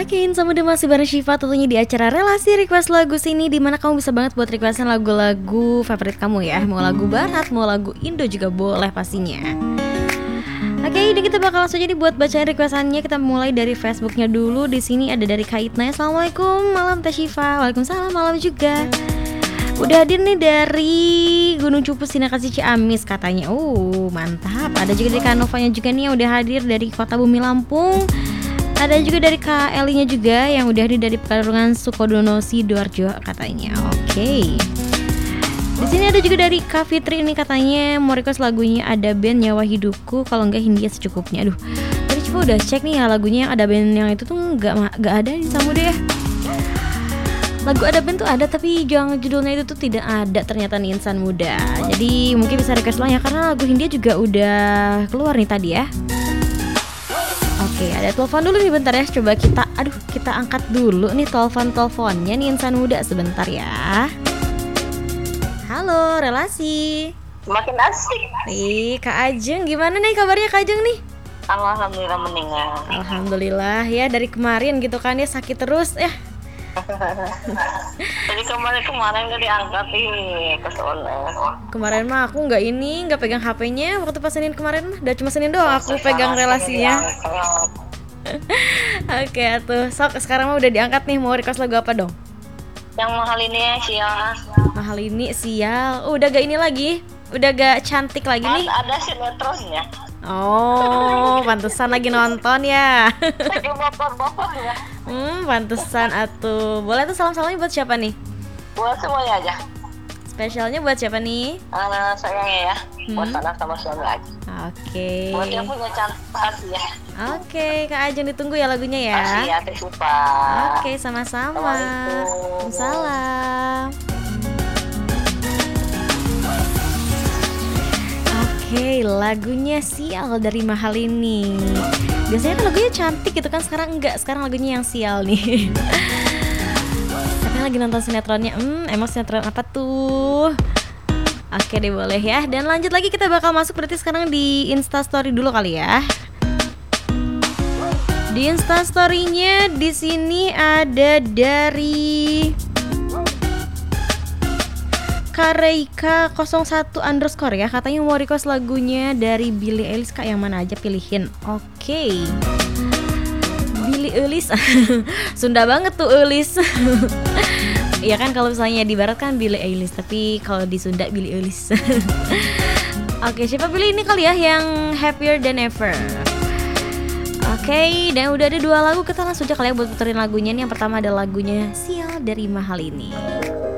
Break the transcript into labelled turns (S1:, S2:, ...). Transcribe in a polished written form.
S1: Oke, sama udah masih bareng Syifa tentunya di acara Relasi Request Lagu sini, dimana kamu bisa banget buat requestan lagu-lagu favorit kamu ya. Mau lagu barat, mau lagu Indo juga boleh pastinya. Oke, ini kita bakal langsung jadi buat bacain requestannya. Kita mulai dari Facebooknya dulu. Di sini ada dari Kaitna. Assalamualaikum, malam Teh Syifa. Waalaikumsalam, malam juga. Udah hadir nih dari Gunung Cupu Sinakasi Ciamis katanya. Mantap. Ada juga dari Kanovanya juga nih yang udah hadir dari Kota Bumi Lampung. Ada juga dari Kak Elinya juga yang udah hadir dari Pekalongan Sukodono Sidoarjo katanya. Oke. Di sini ada juga dari Kak Fitri ini katanya mau request lagunya Ada Band Nyawa Hidupku, kalau enggak Hindia Secukupnya. Aduh, tadi coba udah cek nih ya lagunya yang Ada Band yang itu tuh enggak ada di Samuda ya. Lagu Ada Band tuh ada tapi yang judulnya itu tuh tidak ada ternyata nih Insan Muda. Jadi mungkin bisa request ulang ya karena lagu Hindia juga udah keluar nih tadi ya. Oke, ada telepon dulu nih bentar ya. Coba kita angkat dulu nih teleponnya nih Insan Muda sebentar ya. Halo, Relasi.
S2: Makin asik.
S1: Kak Ajeng, gimana nih kabarnya Kak Ajeng nih?
S2: Alhamdulillah meninggal.
S1: Alhamdulillah ya, dari kemarin gitu kan ya sakit terus ya.
S2: Jadi kemarin gak diangkat nih ke sono.
S1: Kemarin mah aku nggak pegang HP-nya waktu pas Senin kemarin mah, udah cuma Senin doang aku pegang Relasinya. Oke, tuh sok sekarang mah udah diangkat nih, mau request lagu apa dong?
S2: Yang mahal ini ya, sial.
S1: Mahal ini sial. Udah gak ini lagi, udah gak cantik lagi nih.
S2: Ada sinetronnya.
S1: Oh, pantesan lagi nonton ya.
S2: Lagi baper-baper ya.
S1: Pantesan atuh. Boleh tuh salam-salamnya buat siapa nih?
S2: Buat semuanya aja.
S1: Spesialnya buat siapa nih?
S2: Sayangnya ya. Buat anak sama suami aja.
S1: Oke.
S2: Buat yang punya cantik hati ya.
S1: Oke, Kak Ajeng ditunggu ya lagunya ya.
S2: Makasih ya, Teh Syifa.
S1: Oke, sama-sama. Salam. Oke, lagunya Sial dari Mahal ini. Biasanya kan lagunya cantik gitu kan, sekarang enggak. Sekarang lagunya yang sial nih. Tapi lagi nonton sinetronnya. Emang sinetron apa tuh? Oke deh, boleh ya. Dan lanjut lagi, kita bakal masuk berarti sekarang di Instastory dulu kali ya. Di Instastory-nya di sini ada dari Kareika 01_ ya, katanya mau request lagunya dari Billie Eilish. Kak, yang mana aja pilihin? Oke. Billie Eilish. Sunda banget tuh Eilish. Iya kan, kalau misalnya di barat kan Billie Eilish, tapi kalau di Sunda Billie Eilish. Oke, siapa pilih ini kali ya yang Happier Than Ever. Oke, dan udah ada 2 lagu, kita langsung aja kali ya buat puterin lagunya nih. Yang pertama ada lagunya Sial dari Mahal ini.